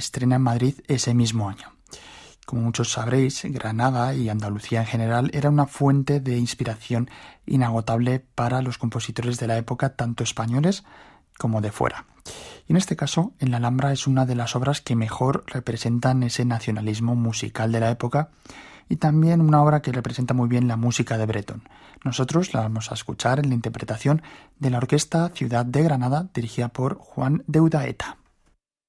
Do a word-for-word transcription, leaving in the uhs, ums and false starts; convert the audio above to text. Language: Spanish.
estrena en Madrid ese mismo año. Como muchos sabréis, Granada y Andalucía en general era una fuente de inspiración inagotable para los compositores de la época, tanto españoles como de fuera. Y en este caso, en la Alhambra es una de las obras que mejor representan ese nacionalismo musical de la época y también una obra que representa muy bien la música de Breton. Nosotros la vamos a escuchar en la interpretación de la Orquesta Ciudad de Granada, dirigida por Juan de Udaeta.